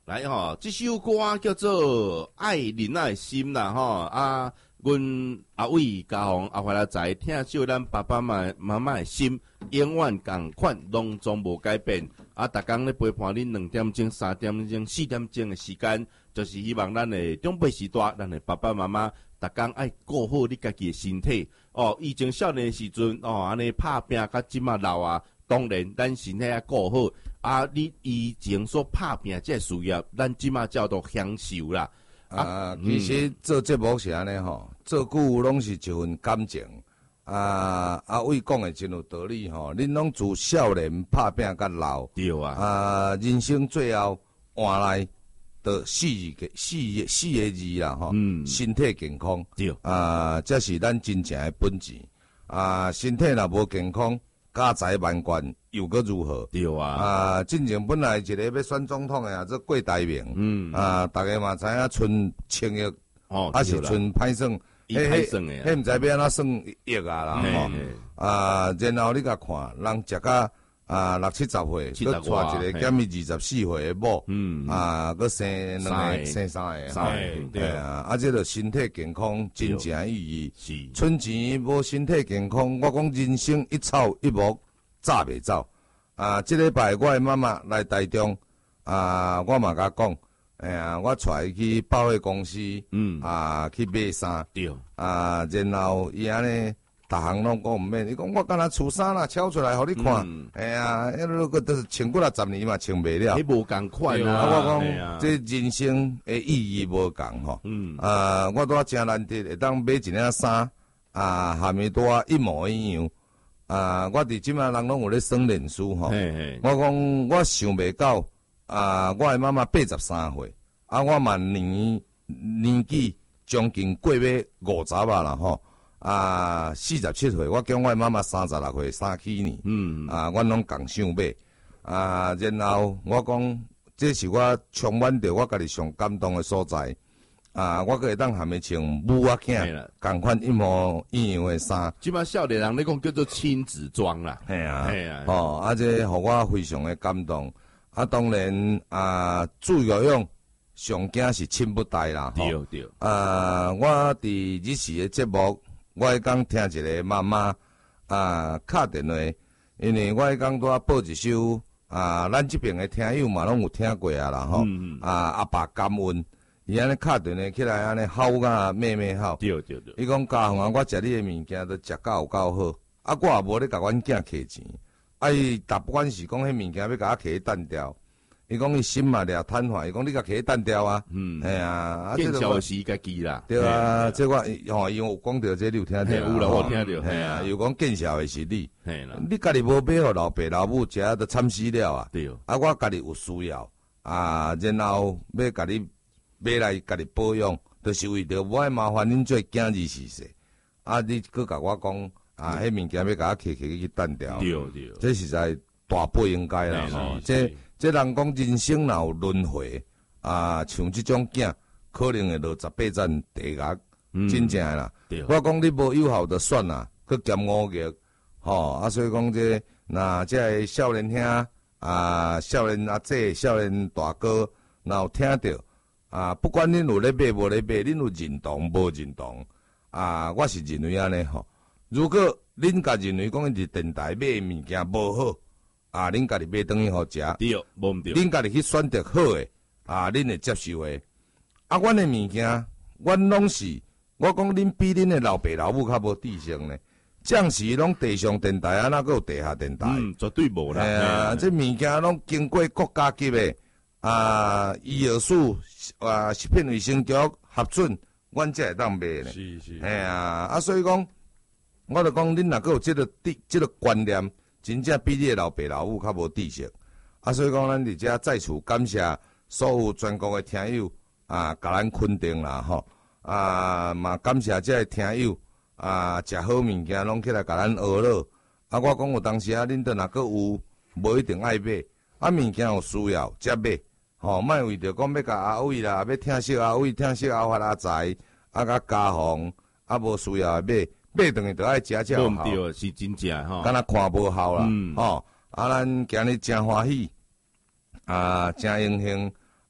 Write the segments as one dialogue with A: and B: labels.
A: 来吼，这首歌叫做《爱人爱心》啦吼啊，阮阿伟家宏阿华来仔听首咱爸爸妈妈的心，永远共款，拢总无改变。啊，逐工咧陪伴恁2点钟、3点钟、4点钟的时间，就是希望咱的长辈时代，咱的爸爸妈妈逐工爱顾好你家己的身体。哦，以前少年的时阵，哦，安尼拍拼，甲即马老啊，当然咱身体要顾好。啊，你以前所拍拼这事业，咱即马叫做享受啦。
B: 其实做节目是安尼吼，做久拢是一份感情。阿伟讲的真有道理吼，恁拢自少年拍拼甲老，
A: 对啊。
B: 人生最后换来的四个字啦吼，身体健康。
A: 对。
B: 这是咱真正的本钱。身体若无健康，家财万贯又搁如何？
A: 对啊。
B: 进前本来一个要选总统的这郭台铭，大家嘛知影剩千亿，还是剩歹算，迄毋知要安怎算亿啦吼。然后你甲看，人食到60-70岁，搁带一个减伊24岁的某，搁生2个、生3个，对这个身体健康真正意义。是，存钱无身体健康，我讲人生一草一木早袂走。这礼拜我的妈妈来台中，我嘛甲讲，我带去百货公司，去买衫，对，然后伊安尼。逐项拢讲毋免，伊讲我干那厝衫啦，敲出来互你看。迄个都是穿几10年嘛，穿袂了。
A: 迄无共款啊！
B: 我讲这人生的意义无共吼。我拄真难得会当买一领衫，下面拄一模一样。我伫即马人拢有咧算年数吼。我讲我想袂到，我的妈妈83岁，我嘛年纪将近过要50啦吼。47岁，我叫我的妈妈36岁生去年，阮拢共想买，然后我讲，这是我充满着我家己上感动的所在，我可会当含伊穿母仔囝，共款一模一样的衫。
A: 即摆少年人咧讲叫做亲子装啦，
B: 系啊，这互我非常的感动。当然主要用上惊是亲不待啦，
A: 对。
B: 我伫日时的节目。我迄天听一个妈妈敲电话，因为我迄天拄播一首咱这边的听友嘛拢有听过啦吼。阿爸感恩，伊安尼敲电话起来安尼吼甲妹吼。对。伊讲家父我食你的物件都食到有够好，我也无咧甲阮囝摕钱，伊逐管是讲迄物件要甲我摕单调。伊讲伊心嘛掠瘫痪，伊讲你甲摕单调啊，
A: 见效是家己啦，
B: 对这我伊有讲到这你有听到？
A: 有啦，我听到，
B: 又讲见效的是你，你家己无买互老爸老母食都惨死了啊，对，我家己有需要，然后要甲你买来家己保养，就是为着我麻烦恁做囝儿事势，你搁甲我讲，迄物件要甲我摕去单调，对，这实在大不应该啦，吼，这人讲人生若有轮回，像这种囝，可能会落18站地狱，真正啦。我讲你无有效就算啦，佮兼5个，吼，所以讲这那这少年兄，少年阿姐、少年大哥，若有听到，不管恁有咧买无咧买，恁有认同无认同，我是认为安尼吼。如果恁家认为讲伫电台买物件无好。恁家己买顿去互食，
A: 对，无毋对。
B: 恁家己去选择好诶，恁会接受诶。阮诶物件，阮拢是，我讲恁比恁诶老爸老母较无知性呢。暂时拢地上电台哪个有地下电台？
A: 绝对无啦。
B: 这物件拢经过国家级诶，医药署食品卫生局核准，阮才会当卖呢。是。所以讲，我就讲恁若个有这个观念。真正比你的老爸老母较无知识，所以讲咱伫遮再次感谢所有全国的听友甲咱肯定啦吼，嘛感谢这个听友食好物件拢起来甲咱学乐，我讲有当时恁若个有无一定爱买，物件有需要才买，莫为着讲要甲阿伟啦，要听惜阿伟，听惜阿发阿财，甲家访，无需要买。买顿去就爱食才有效，
A: 对，是真正吼。
B: 敢若看无效啦，咱今日真欢喜，真荣幸，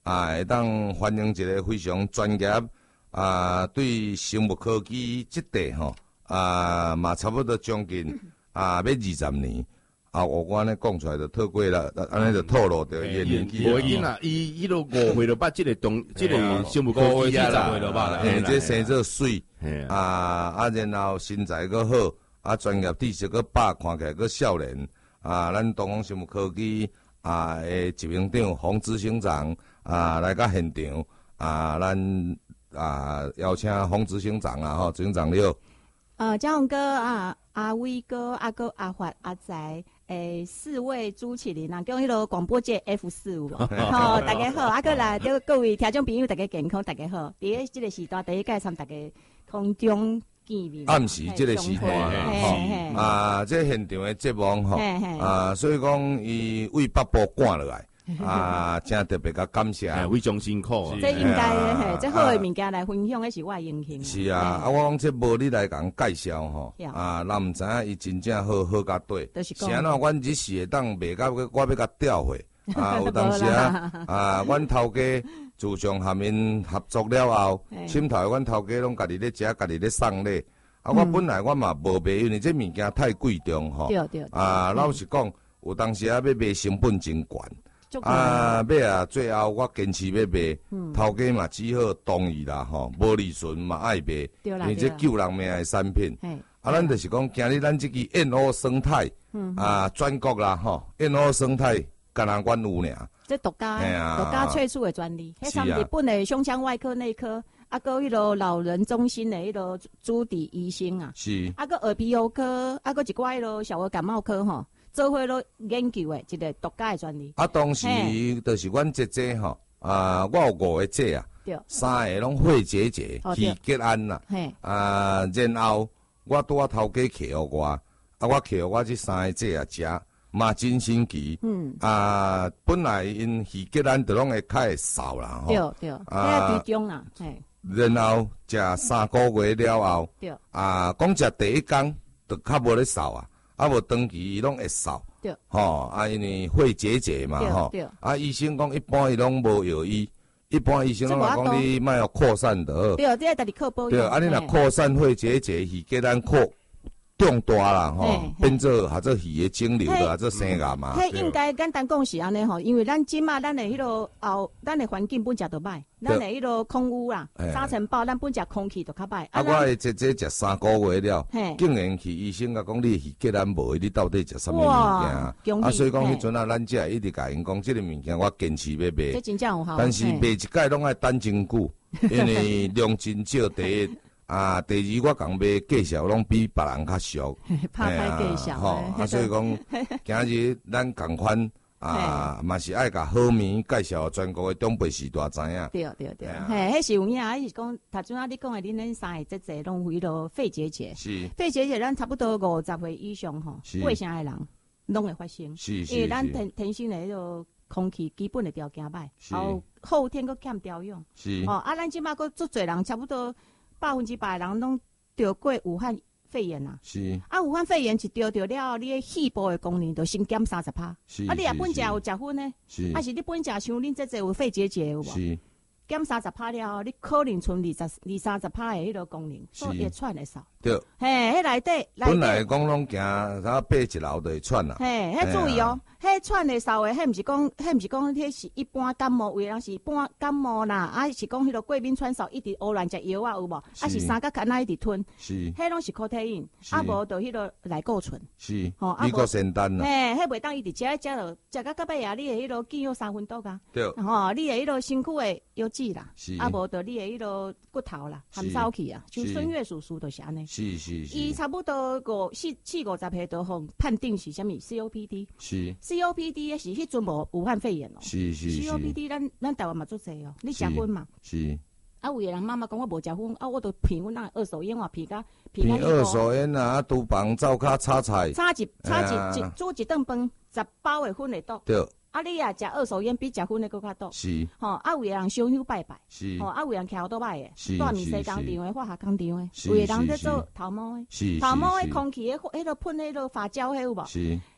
B: 会当反映一个非常专业对生物科技这块吼嘛差不多将近要20年。我安尼讲出来就透过了，安尼就透露着伊年纪。
A: 无紧啦，伊都5岁就捌这个生物科技啦，
B: 这生做水，然后身材阁好，专业知识阁饱，看起来阁少年。咱东方生物科技的执行长洪执行长来到现场咱邀请洪执行长执行长你好。
C: 嘉宏哥阿威哥、阿哥、阿华、阿仔，4位朱启麟叫迄个广播界 F45。好，大家好，哥来，各位听众朋友，大家健康，大家好。伫这个时段，第一届参大家空中见面。
B: 暗时这个时段这现场的节目所以讲伊为北部赶落来。真特别甲感谢，
A: 非常辛苦。
C: 这应该的，这好的物件来分享，那是我的荣幸。
B: 是我讲这无你来甲介绍吼，咱毋知影伊真正好甲对。是安怎？阮一时会当卖甲我要甲调回有当时阮头家自从和因合作了后，心头阮头家拢家己咧食，家己咧送礼。我本来我嘛无卖，因为这物件太贵重吼。
C: 对。
B: 老实讲，有当时要卖成本真悬。买最后我坚持要卖，头家嘛只好同意啦吼，无利润嘛爱卖，因为这救人命的产品。咱就是讲，今日咱这个燕鸥生态，全国啦吼，燕鸥生态，敢若阮有尔。
C: 这独家萃取的专利，迄像日本的胸腔外科内科，搁迄个老人中心的迄个朱迪医生
B: 是，
C: 搁耳鼻喉科，搁一寡迄个小儿感冒科吼。做伙咯研究的一个独家的专利。当
B: 时就是阮姐姐吼，我有5个姐3个拢肺结节、气结胺啦。然后我拄头家摕互我，我摕互我这3个姐食，嘛真神奇。本来因气结胺就拢会较会扫啦吼。
C: 对，迄个中啦。
B: 然后食3个月了后，讲食第一天就较无咧扫无长期伊拢会扫，因为肺结节嘛医生讲一般伊拢无药医，一般医生拢讲你莫要扩散的。
C: 对，这要家己靠保养。
B: 对，你若扩散肺结节，是叫咱扩重大啦变做肺的肿瘤的做生癌嘛。
C: 迄应该简单讲是安尼因为咱今嘛咱的迄个咱的环境本食就歹，咱的迄个空污啦、沙尘暴，咱本食空气就较歹。
B: 我的姐姐食3个月了，竟然去医生甲讲你肺结胺无，你到底食啥物物件？所以讲迄阵咱只一直甲因讲，这个物件我坚持要卖。
C: 这真正有效。
B: 但是卖一届拢爱等真久，因为量真少。第一。第二我讲卖介绍拢比别人较俗，
C: 怕歹介绍。
B: 所以讲今日咱共款嘛是爱甲好物介绍全国的长辈时代知影。
C: 对，迄是有影，迄是讲头先你讲的，恁3个姐拢有迄个肺结节。是肺结节，咱差不多50岁以上卫生的人拢会发生。因为咱天生的迄个空气基本的条件歹，后天佫欠调养。咱即马佫足侪人差不多。100%的人拢得过武汉肺炎啦。是。武汉肺炎是得了，你的肺部的功能就先减30%。是。你若本食有食薰呢？是。是你本食像恁这有肺结节有无？是。减30%了后，你可能剩20-30%的迄个功能，所以会喘会少。对。迄内底
B: 本来讲拢行爬1楼就会喘啦。
C: 迄注意迄喘会少的，迄毋是讲，迄是一般感冒，有的人是半感冒啦，是讲迄个过敏喘嗽一直胡乱食药有无？是3角卡那一直吞。是。迄拢是靠体因，无就迄个类固醇。是。
B: 美国仙丹啦。
C: 迄袂当一直食到尾啊，你的迄个肌肉3分毒啊。对。你的迄个身躯的油脂啦，无就你的迄个骨头啦，含扫去啊，像孙悦叔叔就是安尼。是。伊差不多4-50岁就互判定是啥物 COPD。是。COPD 是迄阵无武汉肺炎是。COPD 咱台湾嘛足济你食薰嘛？是。有的人妈妈讲我无食薰我都骗阮那二手烟骗
B: 二手烟厨房灶骹炒菜。
C: 煮一顿饭10包的薰会毒。对。你也食二手烟比食薰的佫较毒。是。有的人烧香拜拜。是。有的人徛倒摆的。是。住面西工厂的，化学工厂的。有的人在做头毛的。是。头毛的空气迄个喷迄个发胶迄有无？是。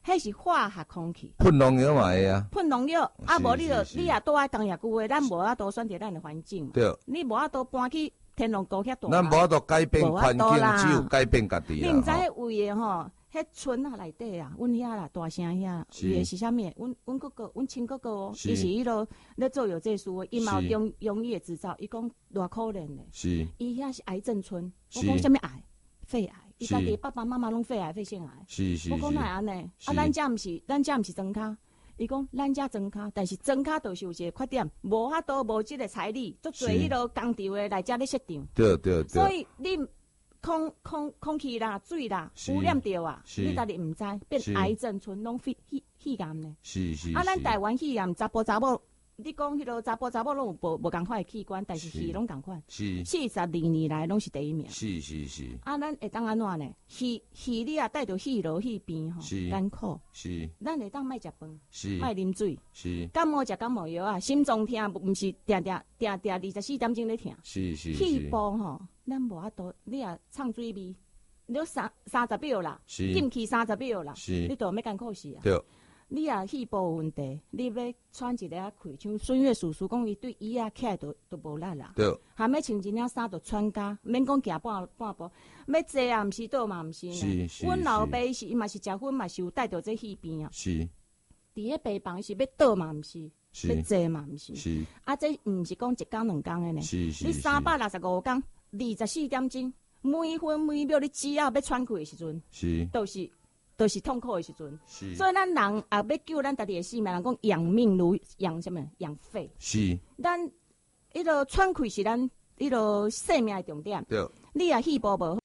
C: 迄是化学空气。
B: 喷农药嘛会啊。
C: 喷农药，啊无你就你也住喺工业区诶，咱无法度选择咱诶环境。
B: 对。
C: 你无法度搬去天龙高遐大。
B: 咱无法度改变环境，只有改变家己
C: 你毋知迄位诶吼，迄村啊内底啊，阮遐啦大城遐，伊诶是啥物？阮哥哥，阮亲哥哥哦，伊是迄落咧做有这事诶，伊嘛有用伊诶执照，伊讲偌可怜咧。
B: 是。
C: 伊遐是癌症村，我讲啥物癌？肺癌。伊家己爸爸妈妈拢肺癌、肺腺癌。我讲哪会安尼？啊，咱遮毋是庄脚。伊讲咱遮庄脚，但是庄脚就是有一个缺点，无法度无即个财力，足侪迄落工厂诶来遮咧设场。
B: 对。
C: 所以你空气啦、水啦污染着啊，你家己毋知，变癌症村拢肺癌呢。
B: 是。
C: 啊，咱台湾肺癌查甫查某。你讲迄落查甫拢有无共款诶器官，但是肺拢共款。是。42年来拢是第一名。是。啊，咱会当安怎呢？肺你啊带着肺痨、肺病吼，艰苦。是。咱会当莫食饭，莫啉水。是。感冒食感冒药啊，心脏痛毋是定24点钟咧痛。是。肺部吼，咱无法度，你也唱水味，你30秒啦，进去30秒啦，你都要艰苦死啊。对。你啊，肺部有问题，你要喘一个啊气，像孙悦叔叔讲，伊对椅啊起来都无力啦。对。还要穿一领衫，就喘甲，免讲行半步，要坐啊，毋是倒嘛，毋是呢。是。阮老爸是伊嘛是食薰嘛是有带着这肺病啊。是。伫迄病房是要倒嘛，毋是。是。要坐嘛，毋是。是。啊，这毋是讲1工2工的呢。是。你365工，24点钟，每分每秒你只要要喘气的时阵，是。都是痛苦的时阵，所以咱人也要救咱家己的性命。人讲养命如养什么？养肺。是。咱迄个喘气是咱迄个生命的重点。对。你啊，肺部无